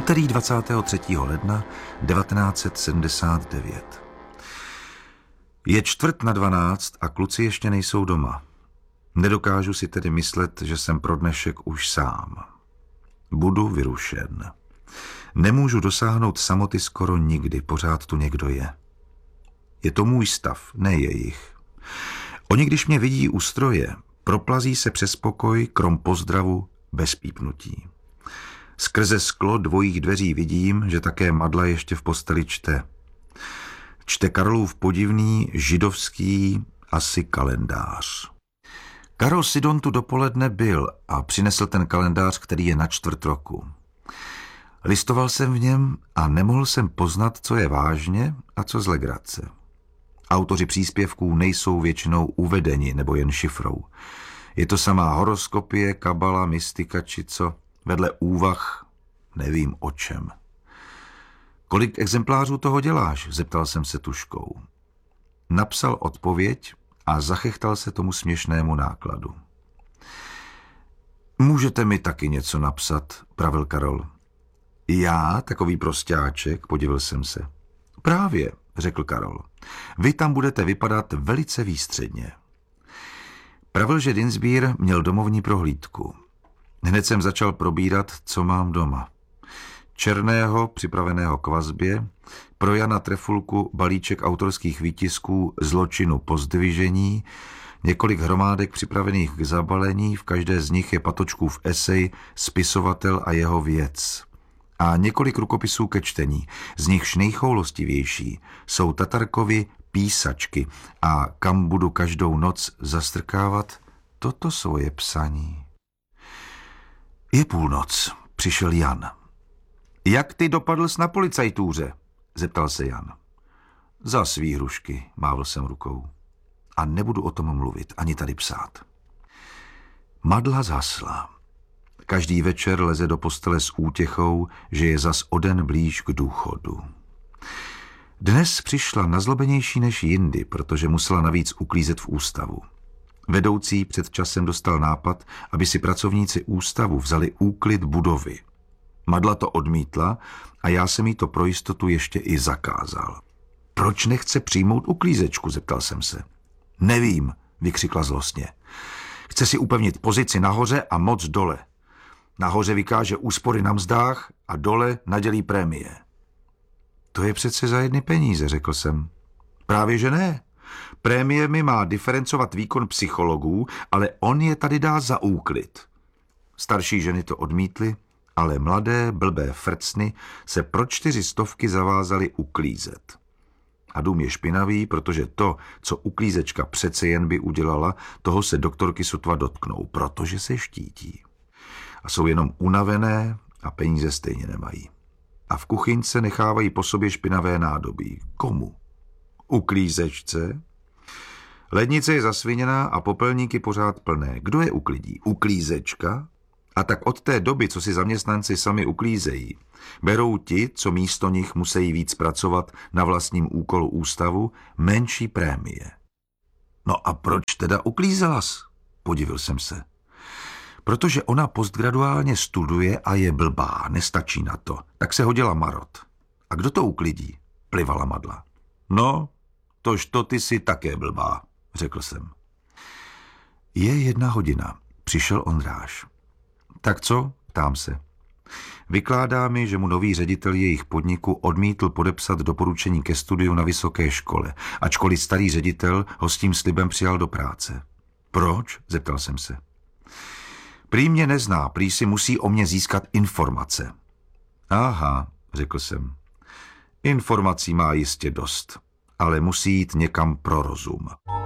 Úterý 23. ledna 1979. Je 11:45 a kluci ještě nejsou doma. Nedokážu si tedy myslet, že jsem pro dnešek už sám. Budu vyrušen. Nemůžu dosáhnout samoty skoro nikdy, pořád tu někdo je. Je to můj stav, ne jejich. Oni, když mě vidí u stroje, proplazí se přes pokoj, krom pozdravu, bez pípnutí. Skrze sklo dvojích dveří vidím, že také Madla ještě v posteli čte. Čte Karolův podivný židovský asi kalendář. Karol Sidon tu dopoledne byl a přinesl ten kalendář, který je na čtvrt roku. Listoval jsem v něm a nemohl jsem poznat, co je vážně a co z legrace. Autoři příspěvků nejsou většinou uvedeni nebo jen šifrou. Je to samá horoskopie, kabala, mystika či co, vedle úvah nevím o čem. Kolik exemplářů toho děláš? Zeptal jsem se tužkou. Napsal odpověď a zachechtal se tomu směšnému nákladu. Můžete mi taky něco napsat, pravil Karol. Já, takový prostáček, podivil jsem se. Právě, řekl Karol. Vy tam budete vypadat velice výstředně. Pravil, že Dinsbír měl domovní prohlídku. Hned jsem začal probírat, co mám doma. Černého, připraveného k vazbě, pro Jana Trefulku balíček autorských výtisků Zločinu pozdvižení, několik hromádek připravených k zabalení, v každé z nich je Patočkův esej Spisovatel a jeho věc. A několik rukopisů ke čtení, z nichž nejchoulostivější jsou Tatarkovy Písačky a Kam budu každou noc zastrkávat toto svoje psaní. Je půlnoc, přišel Jan. Jak ty dopadl na policajtůře? Zeptal se Jan. Za svý hrušky, mávl jsem rukou. A nebudu o tom mluvit, ani tady psát. Madla zhasla. Každý večer leze do postele s útěchou, že je zas o den blíž k důchodu. Dnes přišla nazlobenější než jindy, protože musela navíc uklízet v ústavu. Vedoucí před časem dostal nápad, aby si pracovníci ústavu vzali úklid budovy. Madla to odmítla a já jsem jí to pro jistotu ještě i zakázal. Proč nechce přijmout uklízečku, zeptal jsem se. Nevím, vykřikla zlostně. Chce si upevnit pozici nahoře a moc dole. Nahoře vykáže úspory na mzdách a dole nadělí prémie. To je přece za jedny peníze, řekl jsem. Právě že ne. Prémiemi má diferencovat výkon psychologů, ale on je tady dá za úklid. Starší ženy to odmítly, ale mladé, blbé frcny se pro 400 zavázaly uklízet. A dům je špinavý, protože to, co uklízečka přece jen by udělala, toho se doktorky sotva dotknou, protože se štítí. A jsou jenom unavené a peníze stejně nemají. A v kuchyňce nechávají po sobě špinavé nádobí. Komu? Uklízečce? Lednice je zasviněná a popelníky pořád plné. Kdo je uklidí? Uklízečka? A tak od té doby, co si zaměstnanci sami uklízejí, berou ti, co místo nich musí víc pracovat na vlastním úkolu ústavu, menší prémie. No a proč teda uklízelas? Podivil jsem se. Protože ona postgraduálně studuje a je blbá, nestačí na to. Tak se hodila marot. A kdo to uklidí? Plivala Madla. No, tož to ty jsi také blbá, řekl jsem. Je 1 hodina. Přišel Ondráš. Tak co? Ptám se. Vykládá mi, že mu nový ředitel jejich podniku odmítl podepsat doporučení ke studiu na vysoké škole, ačkoliv starý ředitel ho s tím slibem přijal do práce. Proč? Zeptal jsem se. Prý mě nezná, prý si musí o mě získat informace. Aha, řekl jsem. Informací má jistě dost, ale musí jít někam pro rozum.